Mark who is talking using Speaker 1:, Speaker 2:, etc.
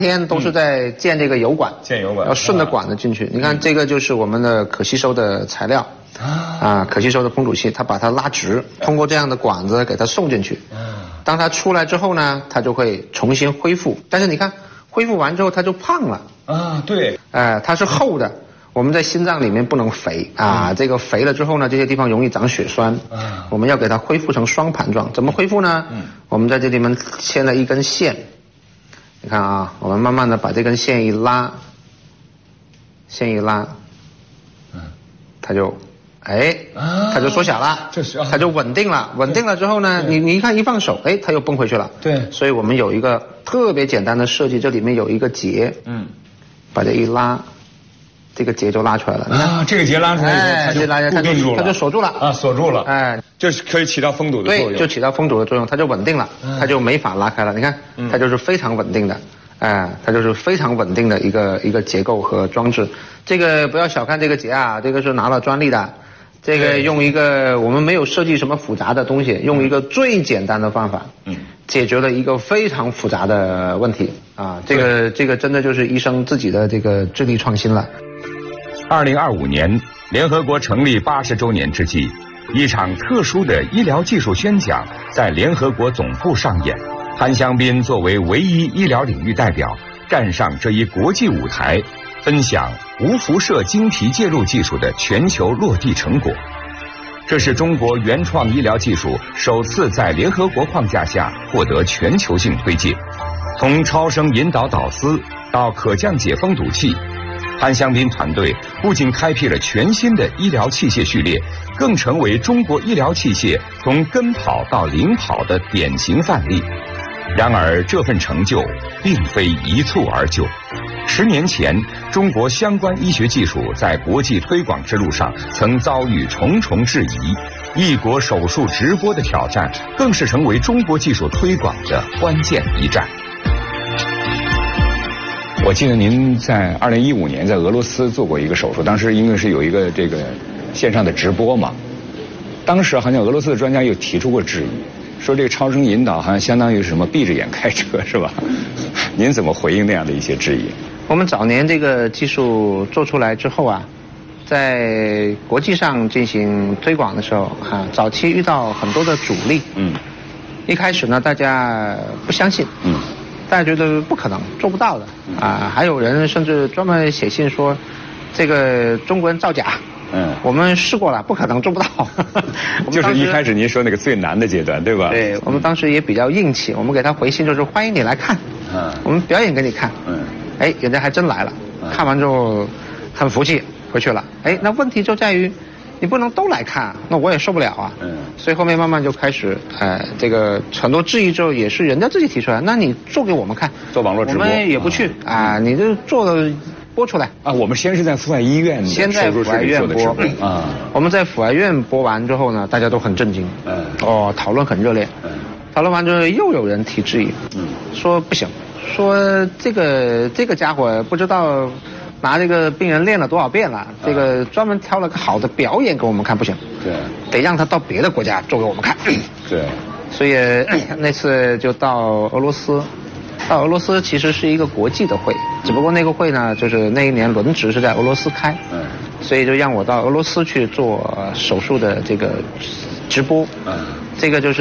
Speaker 1: 天都是在建这个油管，要顺着管子进去。你看这个就是我们的可吸收的材料，可吸收的烹煮器，它把它拉直，通过这样的管子给它送进去。当它出来之后呢，它就会重新恢复。但是你看，恢复完之后它就胖了。
Speaker 2: 对。
Speaker 1: 它是厚的。我们在心脏里面不能肥这个肥了之后呢，这些地方容易长血栓。我们要给它恢复成双盘状。怎么恢复呢？我们在这里面牵了一根线。你看啊，我们慢慢的把这根线一拉，它就缩小了，它就稳定了。稳定了之后呢，你一看一放手，它又绷回去了。
Speaker 2: 对，
Speaker 1: 所以我们有一个特别简单的设计，这里面有一个结，把这一拉，这个结就拉出来了。你看
Speaker 2: 这个结拉出来以后，它就固定住了，
Speaker 1: 它就锁住了。
Speaker 2: 锁住了。这是可以起到封堵的作用。
Speaker 1: 对，就起到封堵的作用，它就稳定了，它就没法拉开了。你看，它就是非常稳定的。它就是非常稳定的一个结构和装置。这个不要小看这个结啊，这个是拿了专利的。这个用一个我们没有设计什么复杂的东西，用一个最简单的方法，解决了一个非常复杂的问题这个真的就是医生自己的这个智力创新了。
Speaker 3: 2025年，联合国成立80周年之际，一场特殊的医疗技术宣讲在联合国总部上演。潘香槟作为唯一医疗领域代表，站上这一国际舞台，分享无辐射晶体介入技术的全球落地成果。这是中国原创医疗技术首次在联合国框架下获得全球性推介。从超声引导导丝到可降解封堵器，潘香槟团队不仅开辟了全新的医疗器械序列，更成为中国医疗器械从跟跑到领跑的典型范例。然而，这份成就并非一蹴而就。10年前，中国相关医学技术在国际推广之路上曾遭遇重重质疑，异国手术直播的挑战更是成为中国技术推广的关键一战。
Speaker 2: 我记得您在2015年在俄罗斯做过一个手术，当时因为是有一个这个线上的直播嘛，当时好像俄罗斯的专家又提出过质疑，说这个超声引导好像相当于是什么闭着眼开车是吧？您怎么回应那样的一些质疑？
Speaker 1: 我们早年这个技术做出来之后在国际上进行推广的时候早期遇到很多的阻力。一开始呢，大家不相信。大家觉得不可能，做不到的还有人甚至专门写信说，这个中国人造假。我们试过了，不可能做不到。
Speaker 2: 就是一开始您说那个最难的阶段，对吧？
Speaker 1: 对，我们当时也比较硬气，我们给他回信就是欢迎你来看，我们表演给你看。人家还真来了，看完之后很服气，回去了。那问题就在于，你不能都来看，那我也受不了啊。所以后面慢慢就开始，这个很多质疑之后也是人家自己提出来，那你做给我们看，
Speaker 2: 做网络直播，
Speaker 1: 我们也不去你就做的。播出来
Speaker 2: 我们先是在阜外医院，
Speaker 1: 先在阜外院播我们在阜外院播完之后呢，大家都很震惊，讨论很热烈，讨论完之后又有人提质疑，说不行，说这个家伙不知道拿这个病人练了多少遍了，这个专门挑了个好的表演给我们看，不行，
Speaker 2: 对，
Speaker 1: 得让他到别的国家做给我们看，
Speaker 2: 对，
Speaker 1: 所以那次就到俄罗斯。到俄罗斯其实是一个国际的会，只不过那个会呢，就是那一年轮值是在俄罗斯开，所以就让我到俄罗斯去做手术的这个直播，这个就是。